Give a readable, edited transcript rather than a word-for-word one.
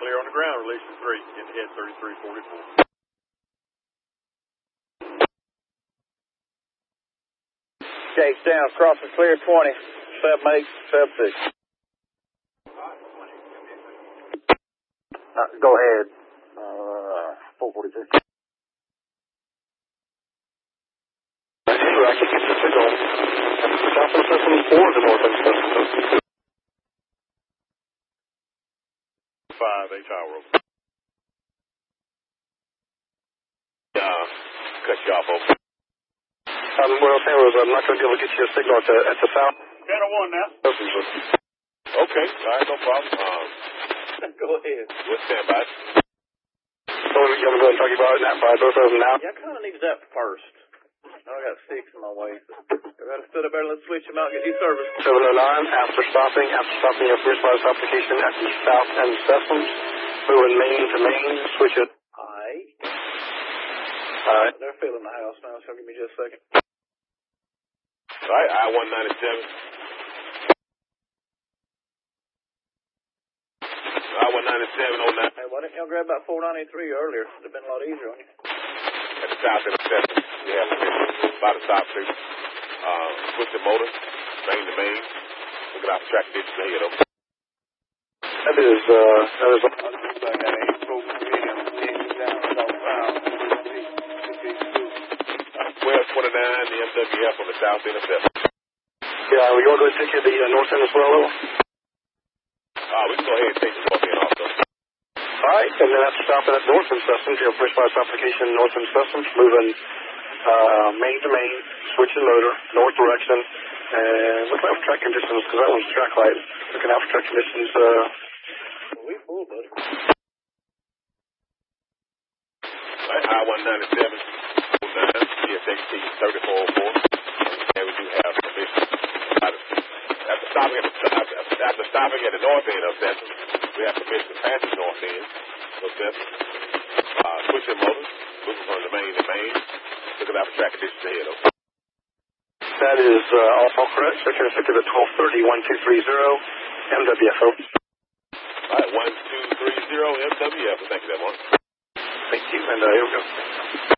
clear on the ground, releasing 3, in head 3344. Chase down, crossing clear 20, 7-8, 7-6. Go ahead, 442. I can get the signal. The south end system or the north end system. 5, tower. Cut you off, over. What I was saying was I'm not going to be able to get you a signal at the south. Channel 1 now. Okay, all right, no problem. Go ahead. We'll stand by. So you want to go and talk about it now, both of them now? Yeah, I kind of need that first. I got 6 in my way. I got to sit up there and let's switch them out and get you service. 709, after stopping your first wireless application at the south end systems, moving main to main, switch it. Alright. They're filling the house now, so give me just a second. All right, I-197. I-197 on that. Hey, why didn't y'all grab about 493 earlier? It would have been a lot easier on you. At the south end of Cessna, we have by the stop station. Switch the motor, main to main. Looking out for track conditions ahead of them. That is the MWF on the south end of Cessna. Yeah, we want to go and take you to the north end as well, though? We can go ahead and take the north end also. Alright, and then after stopping at north end systems, you have first wireless application north end systems, moving main to main, switching motor, north direction, and looking out for track conditions, because that one's track light. Looking out for track conditions. We full, buddy. Alright, I-197. CSXT 3404, and we do have permission. After stopping at the north end of Cessna, we have permission to pass the north end of Cessna. Switching motors, moving from the main to main, looking out for track conditions ahead of. That is all correct. So you're going to the 1230-1230 MWFO. Alright, 1230 MWF. Thank you, that one. Thank you, and here we go.